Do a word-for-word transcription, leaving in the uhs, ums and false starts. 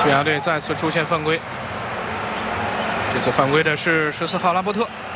西班牙队再次出现犯规，这次犯规的是十四号拉波特。